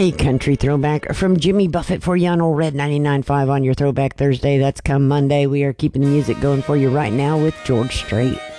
A country throwback from Jimmy Buffett for you on Old Red 99.5 on your Throwback Thursday. That's come Monday. We are keeping the music going for you right now with George Strait.